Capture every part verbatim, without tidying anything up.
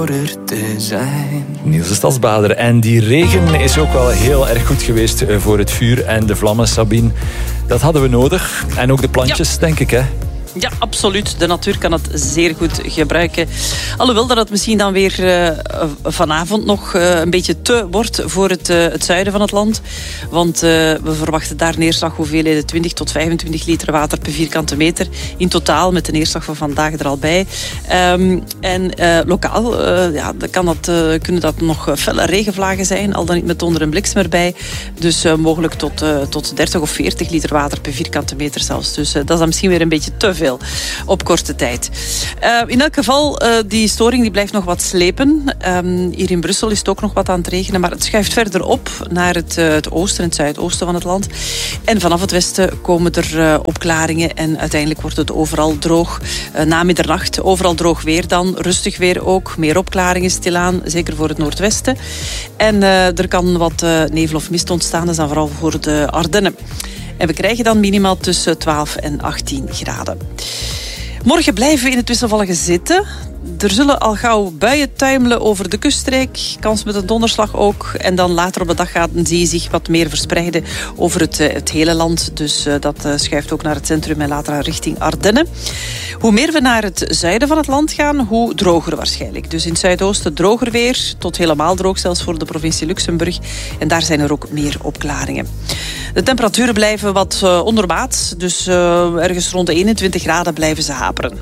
te zijn. Niels de Stadsbader. En die regen is ook wel heel erg goed geweest voor het vuur en de vlammen, Sabine. Dat hadden we nodig. En ook de plantjes, ja. denk ik, hè? Ja, absoluut. De natuur kan het zeer goed gebruiken. Alhoewel dat het misschien dan weer uh, vanavond nog uh, een beetje te wordt voor het, uh, het zuiden van het land. Want uh, we verwachten daar neerslaghoeveelheden twintig tot vijfentwintig liter water per vierkante meter. In totaal, met de neerslag van vandaag er al bij. Um, en uh, lokaal uh, ja, kan dat, uh, kunnen dat nog felle regenvlagen zijn. Al dan niet met donder en bliksem erbij. Dus uh, mogelijk tot, uh, tot dertig of veertig liter water per vierkante meter zelfs. Dus uh, dat is dan misschien weer een beetje te veel. Veel op korte tijd. Uh, in elk geval, uh, die storing die blijft nog wat slepen. Um, hier in Brussel is het ook nog wat aan het regenen, maar het schuift verder op naar het, uh, het oosten en het zuidoosten van het land. En vanaf het westen komen er uh, opklaringen en uiteindelijk wordt het overal droog. Uh, na middernacht overal droog weer dan. Rustig weer ook. Meer opklaringen stilaan, zeker voor het noordwesten. En uh, er kan wat uh, nevel of mist ontstaan, dat is dan vooral voor de Ardennen. En we krijgen dan minimaal tussen twaalf en achttien graden. Morgen blijven we in het wisselvallige zitten. Er zullen al gauw buien tuimelen over de kuststreek. Kans met een donderslag ook. En dan later op de dag gaat die zich wat meer verspreiden over het, het hele land. Dus uh, dat uh, schuift ook naar het centrum en later richting Ardennen. Hoe meer we naar het zuiden van het land gaan, hoe droger waarschijnlijk. Dus in het zuidoosten droger weer. Tot helemaal droog zelfs voor de provincie Luxemburg. En daar zijn er ook meer opklaringen. De temperaturen blijven wat uh, ondermaats. Dus uh, ergens rond de eenentwintig graden blijven ze haperen.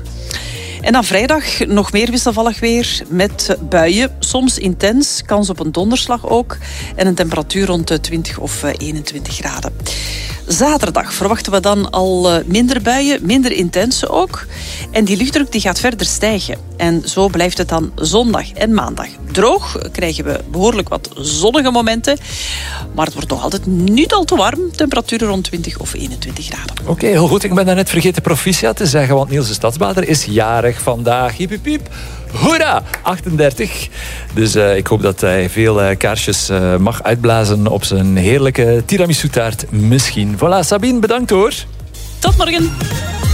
En dan vrijdag nog meer wisselvallig weer met buien, soms intens, kans op een donderslag ook. En een temperatuur rond de twintig of eenentwintig graden. Zaterdag verwachten we dan al minder buien, minder intense ook. En die luchtdruk die gaat verder stijgen. En zo blijft het dan zondag en maandag droog. Krijgen we behoorlijk wat zonnige momenten. Maar het wordt nog altijd niet al te warm. Temperaturen rond twintig of eenentwintig graden. Oké, okay, heel goed. Ik ben daarnet vergeten proficiat te zeggen, want Niels de Stadsbader is jarig vandaag. Hiep, hiep, hiep. Hoera! achtendertig. Dus uh, ik hoop dat hij veel uh, kaarsjes uh, mag uitblazen op zijn heerlijke tiramisu-taart misschien. Voilà, Sabine, bedankt hoor. Tot morgen.